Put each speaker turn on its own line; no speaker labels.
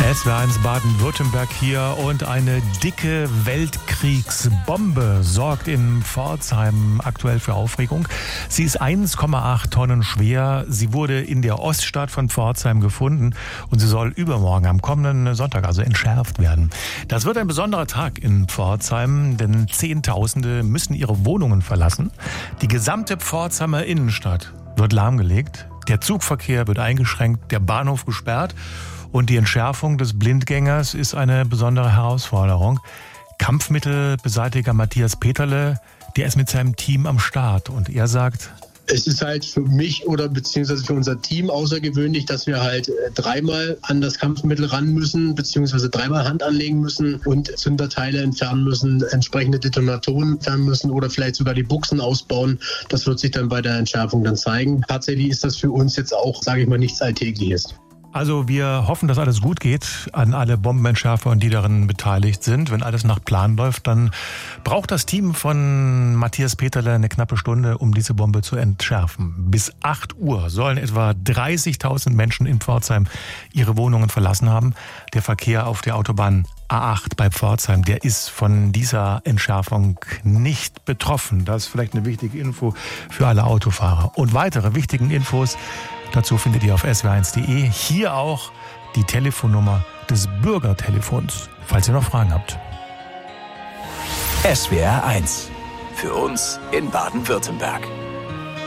SWR1 Baden-Württemberg hier und eine dicke Weltkriegsbombe sorgt in Pforzheim aktuell für Aufregung. Sie ist 1,8 Tonnen schwer. Sie wurde in der Oststadt von Pforzheim gefunden und sie soll übermorgen am kommenden Sonntag also entschärft werden. Das wird ein besonderer Tag in Pforzheim, denn Zehntausende müssen ihre Wohnungen verlassen. Die gesamte Pforzheimer Innenstadt wird lahmgelegt. Der Zugverkehr wird eingeschränkt, der Bahnhof gesperrt. Und die Entschärfung des Blindgängers ist eine besondere Herausforderung. Kampfmittelbeseitiger Matthias Peterle, der ist mit seinem Team am Start. Und er sagt:
Es ist halt für mich oder beziehungsweise für unser Team außergewöhnlich, dass wir halt dreimal an das Kampfmittel ran müssen, beziehungsweise dreimal Hand anlegen müssen und Zünderteile entfernen müssen, entsprechende Detonatoren entfernen müssen oder vielleicht sogar die Buchsen ausbauen. Das wird sich dann bei der Entschärfung dann zeigen. Tatsächlich ist das für uns jetzt auch, sage ich mal, nichts Alltägliches.
Also wir hoffen, dass alles gut geht an alle Bombenentschärfer und die darin beteiligt sind. Wenn alles nach Plan läuft, dann braucht das Team von Matthias Peterle eine knappe Stunde, um diese Bombe zu entschärfen. Bis 8 Uhr sollen etwa 30.000 Menschen in Pforzheim ihre Wohnungen verlassen haben. Der Verkehr auf der Autobahn A8 bei Pforzheim, der ist von dieser Entschärfung nicht betroffen. Das ist vielleicht eine wichtige Info für alle Autofahrer. Und weitere wichtigen Infos dazu findet ihr auf swr1.de. Hier auch die Telefonnummer des Bürgertelefons, falls ihr noch Fragen habt.
SWR1. Für uns in Baden-Württemberg.